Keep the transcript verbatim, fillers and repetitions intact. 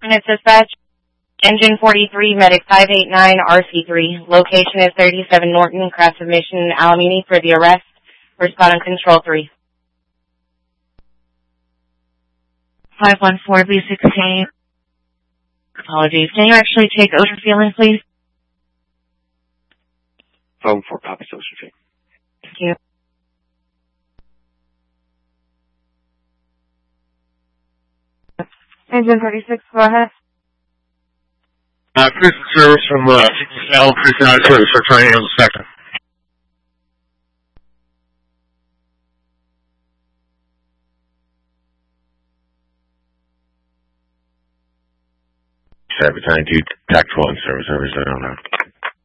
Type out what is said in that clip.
It's dispatch. Engine forty-three, Medic five eight nine, R C three. Location is thirty-seven Norton, Cross Submission, Alameda for the arrest. Respond on Control three. five one four B sixteen. Apologies. Can you actually take ocean feeling, please? five one four, copy ocean feeling. Thank you. Engine thirty-six, go ahead. Uh, cruise service from, uh, L, cruise out service for Triangle Second. Seven nine two, tactical and service service, I don't know.